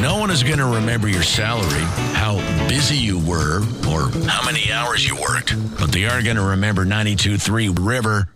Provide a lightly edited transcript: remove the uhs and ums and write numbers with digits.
No one is going to remember your salary, how busy you were, or how many hours you worked. But they are going to remember 92.3 River